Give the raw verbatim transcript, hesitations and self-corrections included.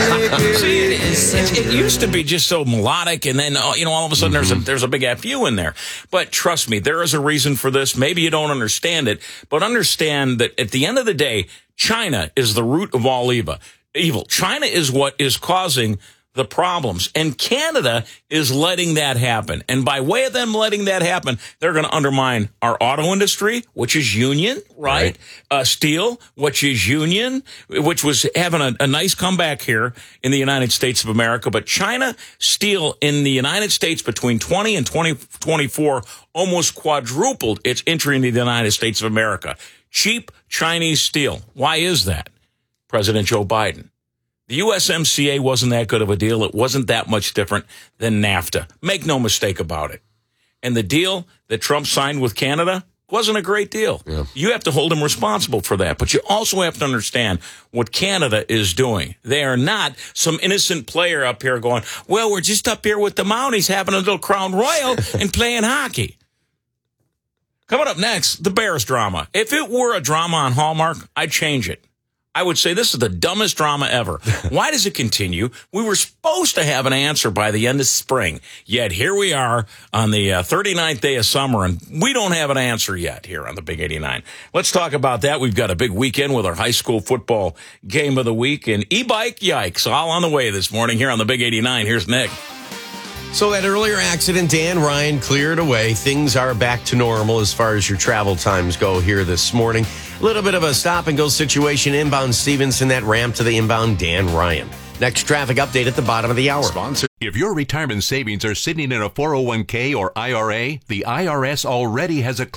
See, it, it, it used to be just so melodic, and then, uh, you know, all of a sudden mm-hmm. there's a there's a big F U in there. But trust me, there is a reason for this. Maybe you don't understand it, but understand that at the end of the day, China is the root of all evil. Evil. China is what is causing the problems, and Canada is letting that happen. And by way of them letting that happen, they're going to undermine our auto industry, which is union, right? right. Uh, steel, which is union, which was having a, a nice comeback here in the United States of America. But China steel in the United States between twenty and twenty twenty-four almost quadrupled its entry into the United States of America. Cheap Chinese steel. Why is that? President Joe Biden. The U S M C A wasn't that good of a deal. It wasn't that much different than NAFTA. Make no mistake about it. And the deal that Trump signed with Canada wasn't a great deal. Yeah. You have to hold him responsible for that. But you also have to understand what Canada is doing. They are not some innocent player up here going, well, we're just up here with the Mounties having a little Crown Royal and playing hockey. Coming up next, the Bears drama. If it were a drama on Hallmark, I'd change it. I would say this is the dumbest drama ever. Why does it continue? We were supposed to have an answer by the end of spring, yet here we are on the uh, thirty-ninth day of summer, and we don't have an answer yet here on the Big eighty-nine. Let's talk about that. We've got a big weekend with our high school football game of the week, and e-bike yikes, all on the way this morning here on the Big eighty-nine. Here's Nick. So that earlier accident, Dan Ryan cleared away. Things are back to normal as far as your travel times go here this morning. A little bit of a stop-and-go situation inbound Stevenson, that ramp to the inbound Dan Ryan. Next traffic update at the bottom of the hour. Sponsor. If your retirement savings are sitting in a four oh one k or I R A, the I R S already has a